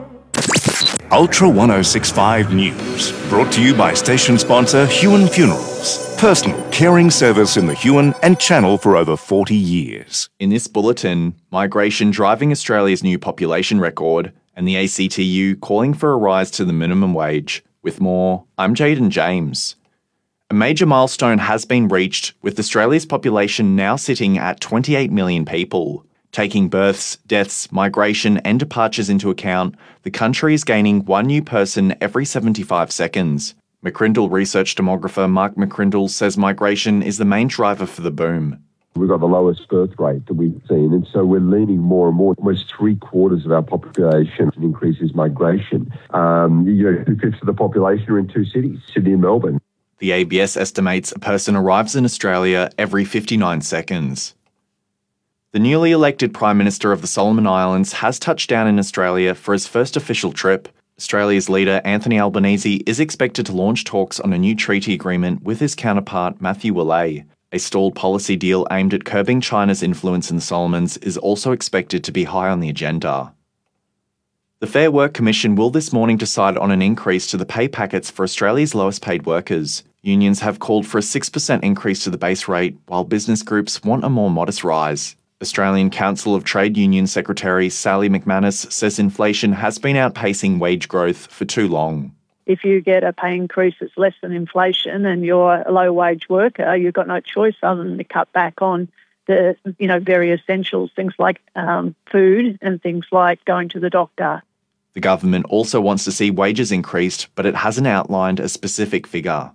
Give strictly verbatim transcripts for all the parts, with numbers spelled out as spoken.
Ultra ten sixty-five News, brought to you by station sponsor Huon Funerals. Personal caring service in the Huon and Channel for over forty years. In this bulletin, migration driving Australia's new population record, and the A C T U calling for a rise to the minimum wage. With more, I'm Jaden James. A major milestone has been reached, with Australia's population now sitting at twenty-eight million people. Taking births, deaths, migration and departures into account, the country is gaining one new person every seventy-five seconds. McCrindle research demographer Mark McCrindle says migration is the main driver for the boom. We've got the lowest birth rate that we've seen, and so we're leaning more and more. Almost three quarters of our population increases migration. Um, you know, two-fifths of the population are in two cities, Sydney and Melbourne. The A B S estimates a person arrives in Australia every fifty-nine seconds. The newly elected Prime Minister of the Solomon Islands has touched down in Australia for his first official trip. Australia's leader, Anthony Albanese, is expected to launch talks on a new treaty agreement with his counterpart, Matthew Willey. A stalled policy deal aimed at curbing China's influence in the Solomons is also expected to be high on the agenda. The Fair Work Commission will this morning decide on an increase to the pay packets for Australia's lowest paid workers. Unions have called for a six percent increase to the base rate, while business groups want a more modest rise. Australian Council of Trade Union Secretary Sally McManus says inflation has been outpacing wage growth for too long. If you get a pay increase that's less than inflation and you're a low-wage worker, you've got no choice other than to cut back on the, you know, very essentials, things like um, food and things like going to the doctor. The government also wants to see wages increased, but it hasn't outlined a specific figure.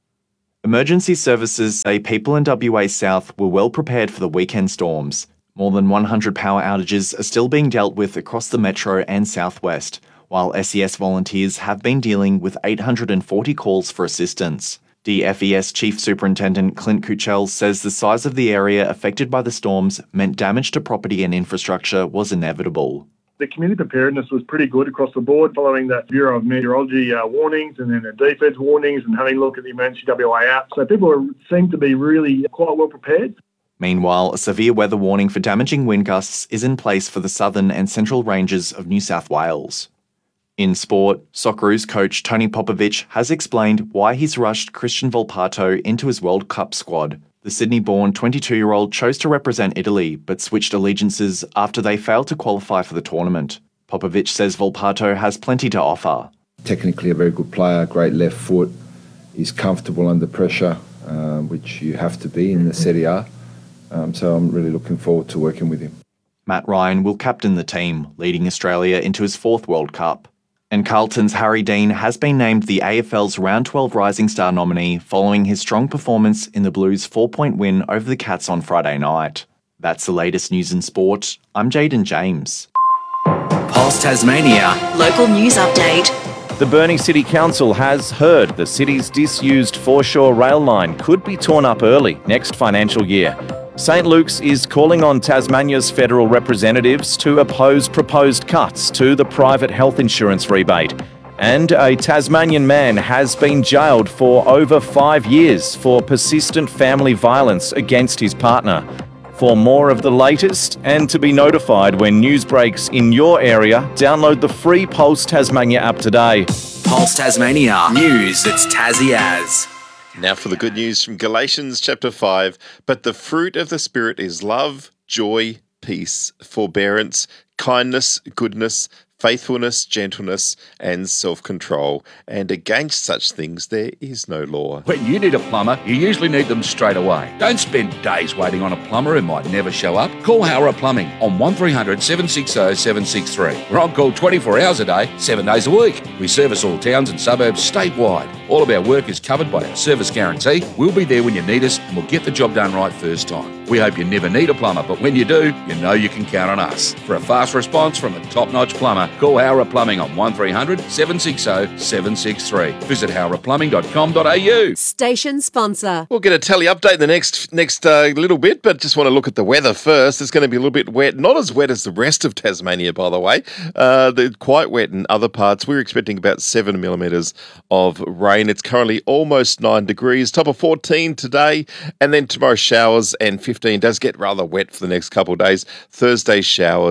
Emergency services say people in W A South were well prepared for the weekend storms. More than one hundred power outages are still being dealt with across the metro and southwest, while S E S volunteers have been dealing with eight hundred forty calls for assistance. D F E S Chief Superintendent Clint Kuchel says the size of the area affected by the storms meant damage to property and infrastructure was inevitable. The community preparedness was pretty good across the board, following the Bureau of Meteorology uh, warnings and then the D F E D S warnings and having a look at the Emergency W A app. So people are, seem to be really quite well prepared. Meanwhile, a severe weather warning for damaging wind gusts is in place for the southern and central ranges of New South Wales. In sport, Socceroos coach Tony Popovic has explained why he's rushed Christian Volpato into his World Cup squad. The Sydney-born twenty-two-year-old chose to represent Italy, but switched allegiances after they failed to qualify for the tournament. Popovic says Volpato has plenty to offer. Technically a very good player, great left foot. He's comfortable under pressure, uh, which you have to be in the Serie A. Um, so I'm really looking forward to working with him. Matt Ryan will captain the team, leading Australia into his fourth World Cup. And Carlton's Harry Dean has been named the A F L's Round twelve Rising Star nominee following his strong performance in the Blues' four-point win over the Cats on Friday night. That's the latest news in sport. I'm Jaden James. Pulse Tasmania. Local news update. The Burnie City Council has heard the city's disused foreshore rail line could be torn up early next financial year. St Luke's is calling on Tasmania's federal representatives to oppose proposed cuts to the private health insurance rebate. And a Tasmanian man has been jailed for over five years for persistent family violence against his partner. For more of the latest and to be notified when news breaks in your area, download the free Pulse Tasmania app today. Pulse Tasmania. News that's Tassie as. Now for the good news from Galatians chapter five. But the fruit of the Spirit is love, joy, peace, forbearance, kindness, goodness, faithfulness, gentleness, and self-control. And against such things there is no law. When you need a plumber, you usually need them straight away. Don't spend days waiting on a plumber who might never show up. Call Howrah Plumbing on one three hundred seven six zero seven six three. We're on call twenty-four hours a day, seven days a week. We service all towns and suburbs statewide. All of our work is covered by our service guarantee. We'll be there when you need us and we'll get the job done right first time. We hope you never need a plumber, but when you do, you know you can count on us. For a fast response from a top-notch plumber, call Howrah Plumbing on one three hundred seven six zero seven six three. Visit howrah plumbing dot com dot a u. Station sponsor. We'll get a tally update in the next next uh, little bit, but just want to look at the weather first. It's going to be a little bit wet. Not as wet as the rest of Tasmania, by the way. Uh, they're quite wet in other parts. We're expecting about seven millimetres of rain. It's currently almost nine degrees. Top of fourteen today, and then tomorrow showers and fifteen. Does get rather wet for the next couple of days. Thursday showers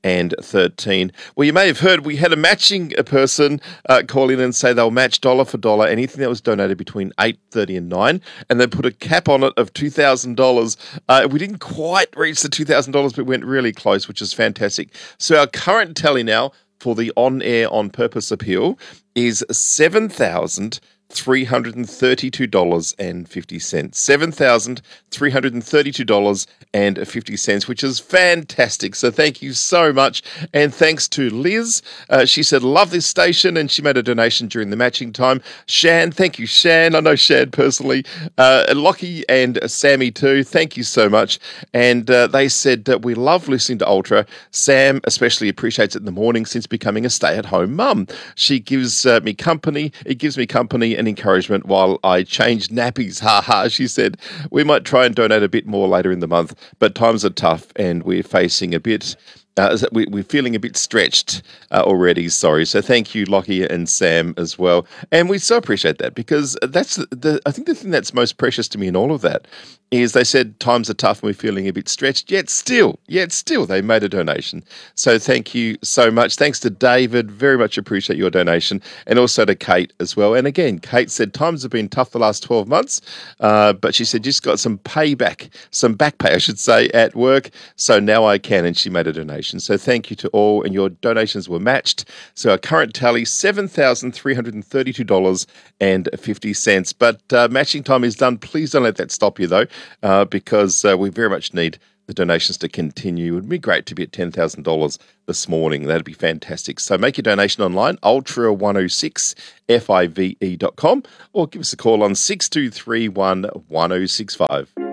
thirteen. Well, you may have heard we had a matching person uh, call in and say they'll match dollar for dollar anything that was donated between eight thirty and nine, and they put a cap on it of two thousand dollars. Uh, we didn't quite reach the two thousand dollars, but went really close, which is fantastic. So our current tally now for the on-air, on-purpose appeal is seven thousand three hundred thirty-two dollars and fifty cents. seven thousand three hundred thirty-two dollars and fifty cents, which is fantastic. So thank you so much. And thanks to Liz. Uh, she said, love this station, and she made a donation during the matching time. Shan, thank you, Shan. I know Shan personally. Uh, Lockie and Sammy too. Thank you so much. And uh, they said that we love listening to Ultra. Sam especially appreciates it in the morning since becoming a stay-at-home mum. She gives uh, me company. It gives me company and encouragement while I change nappies. Ha ha, she said. We might try and donate a bit more later in the month, but times are tough and we're facing a bit Uh, we, we're feeling a bit stretched uh, already, sorry. So thank you, Lockie and Sam, as well. And we so appreciate that, because that's the, the I think the thing that's most precious to me in all of that is they said times are tough and we're feeling a bit stretched, yet still, yet still they made a donation. So thank you so much. Thanks to David, very much appreciate your donation, and also to Kate as well. And again, Kate said times have been tough the last twelve months, uh, but she said just got some payback, some back pay, I should say, at work, so now I can, and she made a donation. So thank you to all, and your donations were matched. So our current tally, seven thousand three hundred thirty-two dollars and fifty cents. But uh, matching time is done. Please don't let that stop you, though, uh, because uh, we very much need the donations to continue. It would be great to be at ten thousand dollars this morning. That'd be fantastic. So make your donation online, ultra one oh six five e dot com, or give us a call on six two three one one oh six five.